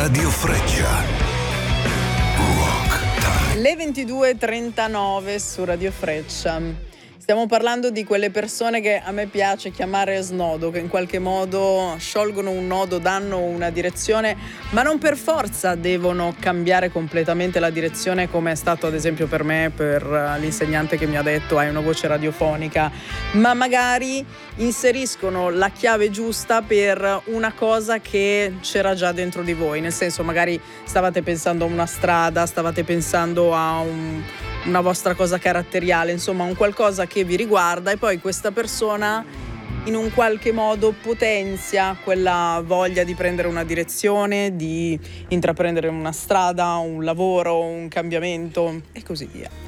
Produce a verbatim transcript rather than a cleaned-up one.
Radio Freccia. Rock Time. Le ventidue e trentanove su Radio Freccia. Stiamo parlando di quelle persone che a me piace chiamare snodo, che in qualche modo sciolgono un nodo, danno una direzione, ma non per forza devono cambiare completamente la direzione, come è stato ad esempio per me, per l'insegnante che mi ha detto hai una voce radiofonica, ma magari inseriscono la chiave giusta per una cosa che c'era già dentro di voi, nel senso magari stavate pensando a una strada, stavate pensando a un una vostra cosa caratteriale, insomma un qualcosa che vi riguarda, e poi questa persona in un qualche modo potenzia quella voglia di prendere una direzione, di intraprendere una strada, un lavoro, un cambiamento e così via.